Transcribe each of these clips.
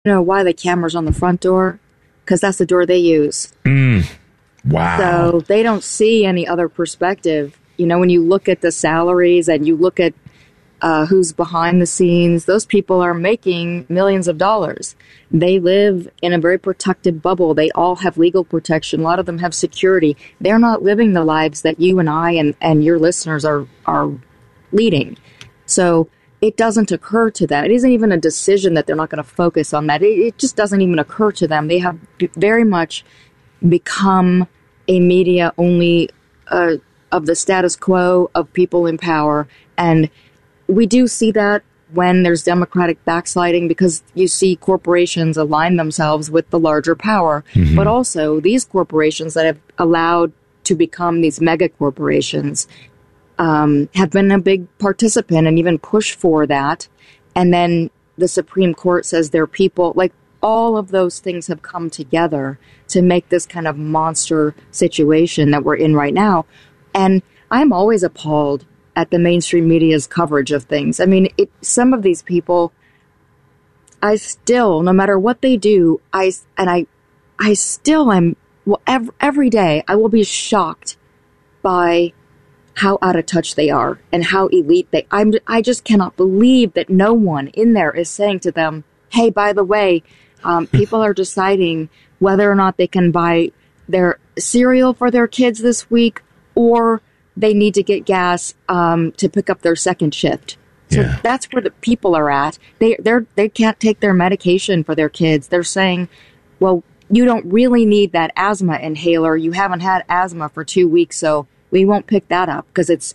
know why the camera's on the front door? Because that's the door they use. Wow. So they don't see any other perspective. You know, when you look at the salaries and you look at who's behind the scenes, those people are making millions of dollars. They live in a very protected bubble. They all have legal protection. A lot of them have security. They're not living the lives that you and I and your listeners are leading. So it doesn't occur to them. It isn't even a decision that they're not going to focus on that. It just doesn't even occur to them. They have very much become a media only of the status quo of people in power. And we do see that when there's Democratic backsliding, because you see corporations align themselves with the larger power. Mm-hmm. But also these corporations that have allowed to become these mega corporations have been a big participant and even push for that. And then the Supreme Court says their people, like all of those things have come together to make this kind of monster situation that we're in right now. And I'm always appalled at the mainstream media's coverage of things. I mean, some of these people, I still, no matter what they do, I still am, well, every day I will be shocked by how out of touch they are and how elite I just cannot believe that no one in there is saying to them, hey, by the way, people are deciding whether or not they can buy their cereal for their kids this week, or they need to get gas to pick up their second shift. So that's where the people are at. They can't take their medication for their kids. They're saying, well, you don't really need that asthma inhaler. You haven't had asthma for 2 weeks, so we won't pick that up because it's,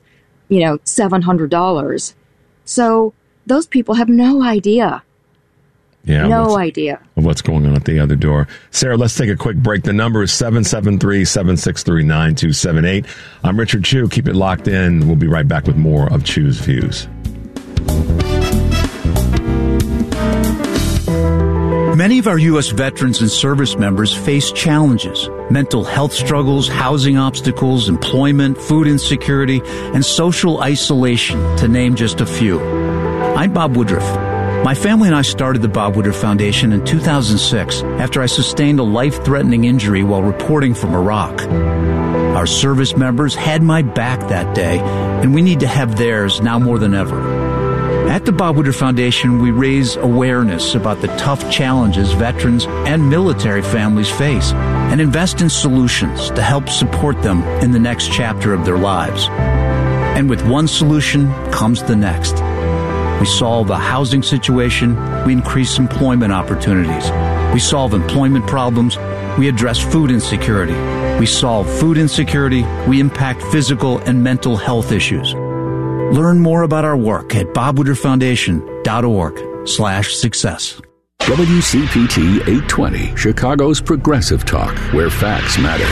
$700. So those people have no idea. Yeah, no idea of what's going on at the other door. Sarah, let's take a quick break. The number is 773-763-9278. I'm Richard Chu. Keep it locked in. We'll be right back with more of Chu's Views. Many of our U.S. veterans and service members face challenges: mental health struggles, housing obstacles, employment, food insecurity, and social isolation, to name just a few. I'm Bob Woodruff. My family and I started the Bob Woodruff Foundation in 2006 after I sustained a life-threatening injury while reporting from Iraq. Our service members had my back that day, and we need to have theirs now more than ever. At the Bob Woodruff Foundation, we raise awareness about the tough challenges veterans and military families face and invest in solutions to help support them in the next chapter of their lives. And with one solution comes the next. We solve a housing situation, we increase employment opportunities. We solve employment problems, we address food insecurity. We solve food insecurity, we impact physical and mental health issues. Learn more about our work at bobwooderfoundation.org/success. WCPT 820, Chicago's Progressive Talk, where facts matter.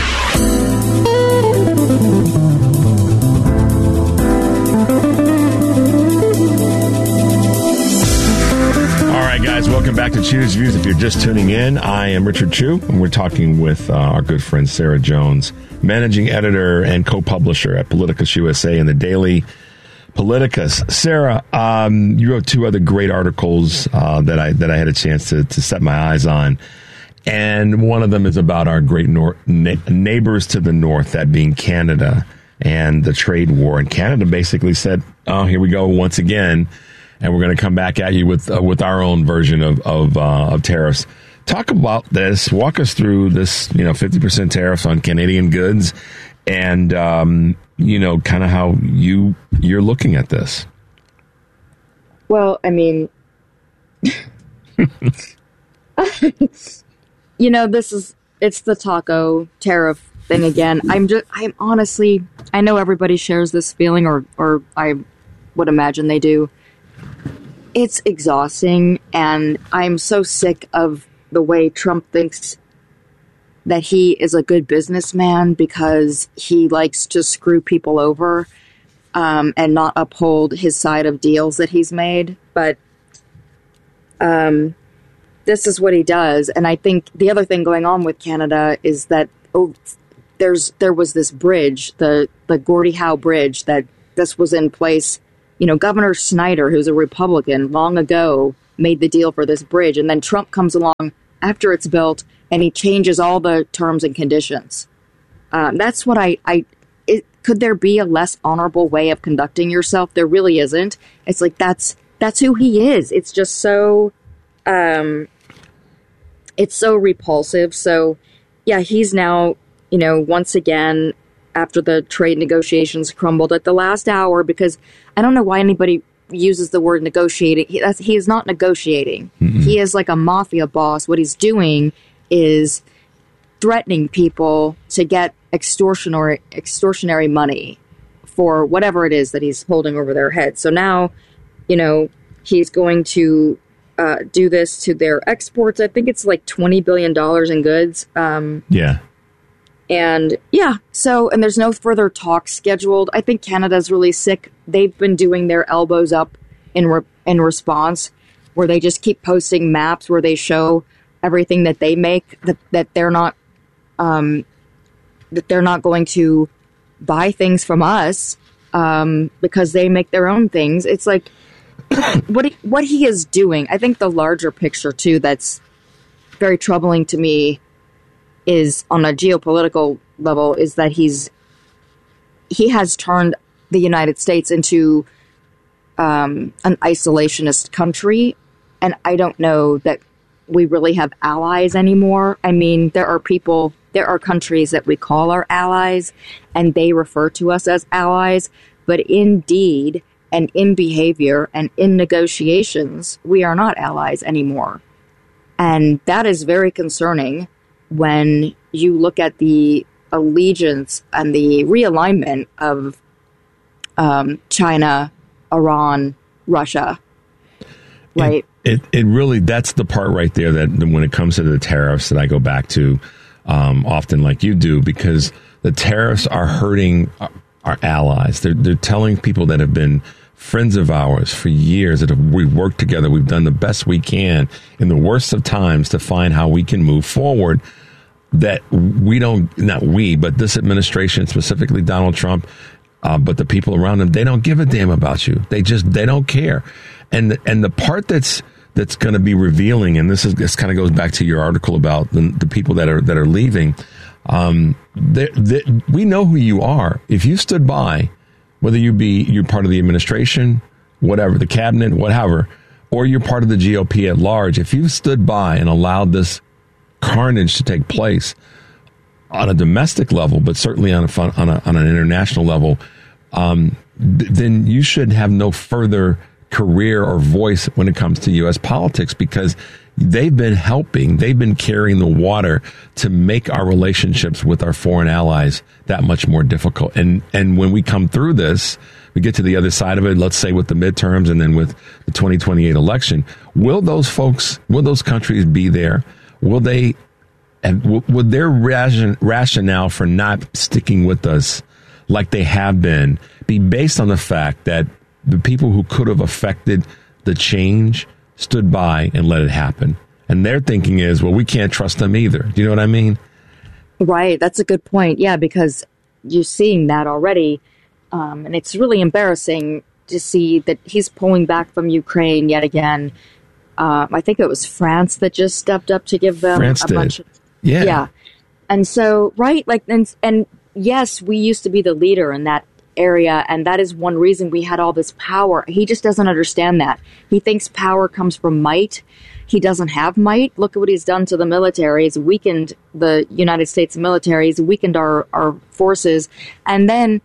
Guys, welcome back to Chu's Views. If you're just tuning in, I am Richard Chu, and we're talking with our good friend Sarah Jones, managing editor and co-publisher at Politicus USA and the Daily Politicus. Sarah, you wrote two other great articles that I had a chance to set my eyes on, and one of them is about our great neighbors to the north, that being Canada and the trade war. And Canada basically said, "Oh, here we go once again." And we're going to come back at you with our own version of tariffs. Talk about this. Walk us through this, 50% tariffs on Canadian goods, and kind of how you're looking at this. Well, I mean, it's the taco tariff thing again. I'm honestly, I know everybody shares this feeling, or I would imagine they do. It's exhausting, and I'm so sick of the way Trump thinks that he is a good businessman because he likes to screw people over and not uphold his side of deals that he's made. But this is what he does. And I think the other thing going on with Canada is that there was this bridge, the Gordie Howe Bridge, that this was in place. Governor Snyder, who's a Republican, long ago made the deal for this bridge. And then Trump comes along after it's built and he changes all the terms and conditions. That's what could there be a less honorable way of conducting yourself? There really isn't. It's like, that's who he is. It's just so, it's so repulsive. So yeah, he's now, once again, after the trade negotiations crumbled at the last hour, because I don't know why anybody uses the word negotiating. He is not negotiating. Mm-hmm. He is like a mafia boss. What he's doing is threatening people to get extortionary money for whatever it is that he's holding over their head. So now, he's going to do this to their exports. I think it's like $20 billion in goods. Yeah. And and there's no further talks scheduled. I think Canada's really sick. They've been doing their elbows up in response, where they just keep posting maps where they show everything that they make, that they're not going to buy things from us because they make their own things. It's like what he is doing. I think the larger picture too that's very troubling to me is on a geopolitical level is that he has turned the United States into an isolationist country, and I don't know that we really have allies anymore. I mean, there are countries that we call our allies, and they refer to us as allies, but in deed and in behavior and in negotiations, we are not allies anymore. And that is very concerning when you look at the allegiance and the realignment of China, Iran, Russia, right? It really, that's the part right there that when it comes to the tariffs that I go back to often like you do, because the tariffs are hurting our allies. They're telling people that have been friends of ours for years, that we've worked together, we've done the best we can in the worst of times to find how we can move forward, that but this administration, specifically Donald Trump, but the people around him, they don't give a damn about you. They don't care. And the part that's going to be revealing, and this kind of goes back to your article about the people that are leaving. We know who you are. If you stood by, whether you're part of the administration, whatever, the cabinet, whatever, or you're part of the GOP at large, if you stood by and allowed this carnage to take place on a domestic level, but certainly on an international level, then you should have no further career or voice when it comes to U.S. politics, because they've been carrying the water to make our relationships with our foreign allies that much more difficult. And when we come through this, we get to the other side of it, let's say with the midterms and then with the 2028 election, will those countries be there? Would their rationale for not sticking with us like they have been be based on the fact that the people who could have affected the change stood by and let it happen? And their thinking is, well, we can't trust them either. Do you know what I mean? Right. That's a good point. Yeah, because you're seeing that already. And it's really embarrassing to see that he's pulling back from Ukraine yet again. I think it was France that just stepped up to give them bunch of... Yeah. And so, right, like, and yes, we used to be the leader in that area, and that is one reason we had all this power. He just doesn't understand that. He thinks power comes from might. He doesn't have might. Look at what he's done to the military. He's weakened the United States military. He's weakened our forces. And then,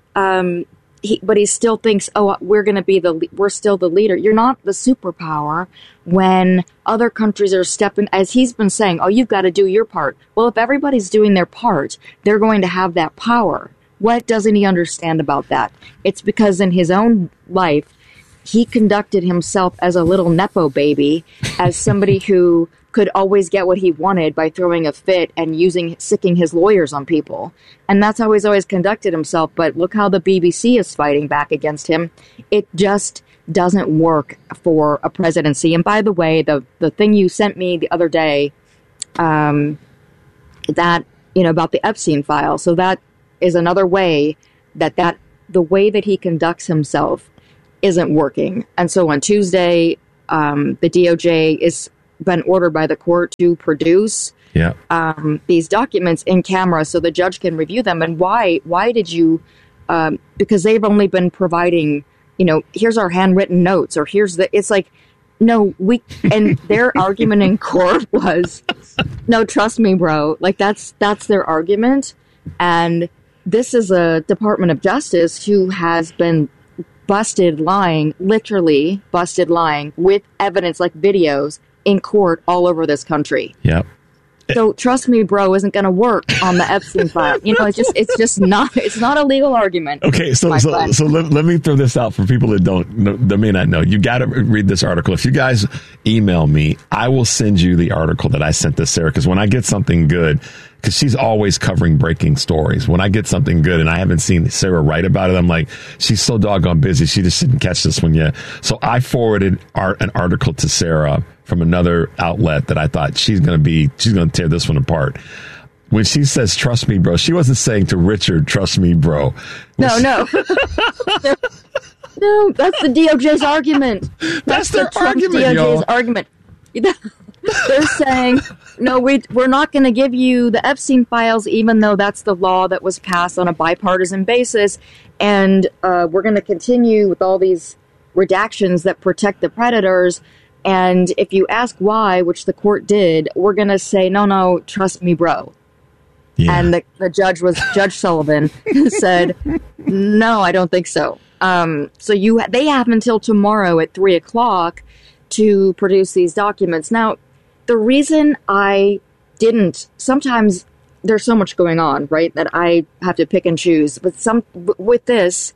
but he still thinks, oh, we're still the leader. You're not the superpower when other countries are stepping, as he's been saying, oh, you've got to do your part. Well, if everybody's doing their part, they're going to have that power. What doesn't he understand about that? It's because in his own life, he conducted himself as a little Nepo baby, as somebody who could always get what he wanted by throwing a fit and sicking his lawyers on people. And that's how he's always conducted himself. But look how the BBC is fighting back against him. It just doesn't work for a presidency. And by the way, the thing you sent me the other day, about the Epstein file. So that is another way that the way that he conducts himself isn't working. And so on Tuesday, the DOJ is been ordered by the court to produce these documents in camera so the judge can review them. And why did you, because they've only been providing, here's our handwritten notes, or it's like, no, and their argument in court was, no, trust me, bro. Like that's their argument. And this is a Department of Justice who has been literally busted lying with evidence like videos in court all over this country. Yep. So trust me, bro, isn't going to work on the Epstein file. It's just not. It's not a legal argument. Okay, so let me throw this out for people that may not know. You got to read this article. If you guys email me, I will send you the article that I sent to Sarah, because when I get something good, because she's always covering breaking stories. When I get something good and I haven't seen Sarah write about it, I'm like, she's so doggone busy. She just didn't catch this one yet. So I forwarded an article to Sarah from another outlet that I thought she's going to tear this one apart. When she says, trust me, bro, she wasn't saying to Richard, trust me, bro. No. No, that's the DOJ's argument. That's their argument, DOJ's argument. They're saying, no, we're not going to give you the Epstein files, even though that's the law that was passed on a bipartisan basis. And we're going to continue with all these redactions that protect the predators. And if you ask why, which the court did, we're going to say, no, trust me, bro. Yeah. And the Judge Sullivan said, no, I don't think so. So they have until tomorrow at 3:00 to produce these documents. Now, the reason I didn't, sometimes there's so much going on, right, that I have to pick and choose. But with this,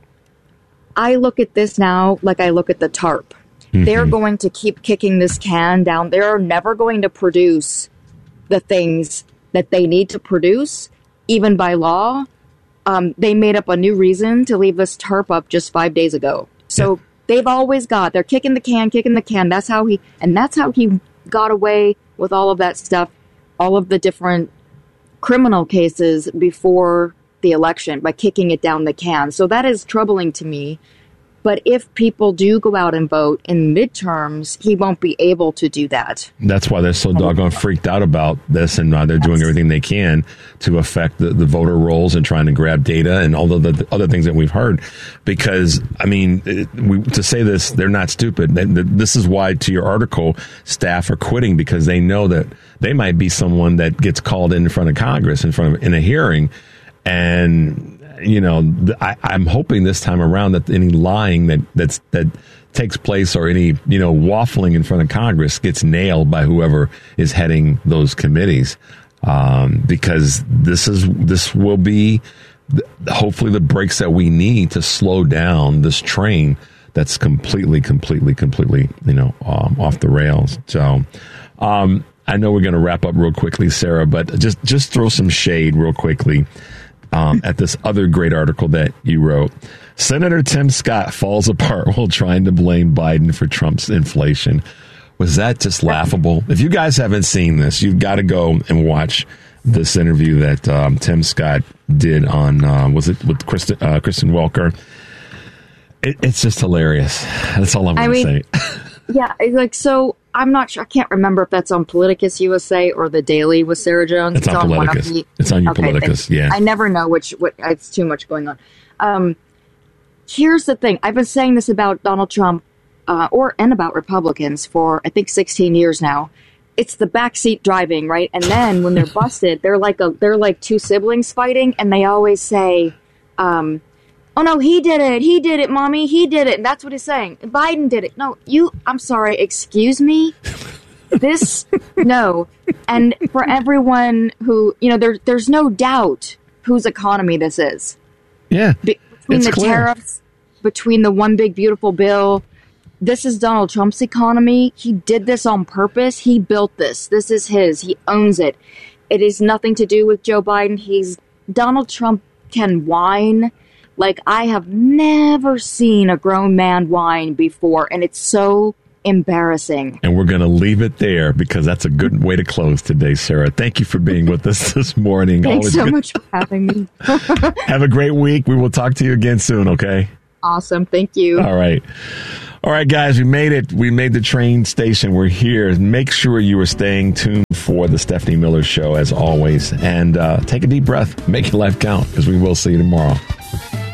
I look at this now like I look at the TARP. Mm-hmm. They're going to keep kicking this can down. They're never going to produce the things that they need to produce, even by law. They made up a new reason to leave this TARP up just 5 days ago. So they've always they're kicking the can. That's how he got away with all of that stuff, all of the different criminal cases before the election, by kicking it down the can. So that is troubling to me. But if people do go out and vote in midterms, he won't be able to do that. That's why they're so doggone freaked out about this, and they're doing everything they can to affect the voter rolls and trying to grab data and all the other things that we've heard. Because, I mean, to say this, they're not stupid. This is why, to your article, staff are quitting, because they know that they might be someone that gets called in front of Congress in a hearing. And I'm hoping this time around that any lying that takes place, or any waffling in front of Congress, gets nailed by whoever is heading those committees, because this will be hopefully the brakes that we need to slow down this train that's completely off the rails. So I know we're going to wrap up real quickly, Sarah, but just throw some shade real quickly at this other great article that you wrote. Senator Tim Scott falls apart while trying to blame Biden for Trump's inflation. Was that just laughable? If you guys haven't seen this, you've got to go and watch this interview that Tim Scott did on, was it with Kristen Welker? It's just hilarious. That's all I'm going to say. Yeah, so I'm not sure. I can't remember if that's on Politicus USA or The Daily with Sarah Jones. It's on Politicus. It's on your Politicus, yeah. I never know what. It's too much going on. Here's the thing. I've been saying this about Donald Trump and about Republicans for, I think, 16 years now. It's the backseat driving, right? And then when they're busted, they're like two siblings fighting, and they always say, oh, no, he did it, mommy, he did it. And that's what he's saying. Biden did it. No, I'm sorry, excuse me? No. And for everyone who, there's no doubt whose economy this is. Yeah, between the clear. Tariffs, between the one big beautiful bill, this is Donald Trump's economy. He did this on purpose. He built this. This is his. He owns it. It is nothing to do with Joe Biden. Donald Trump can whine like I have never seen a grown man whine before, and it's so embarrassing. And we're going to leave it there, because that's a good way to close today, Sarah. Thank you for being with us this morning. Thanks so much for having me. Have a great week. We will talk to you again soon, okay? Awesome. Thank you. All right. All right, guys, we made it. We made the train station. We're here. Make sure you are staying tuned for the Stephanie Miller Show, as always. And take a deep breath. Make your life count, because we will see you tomorrow.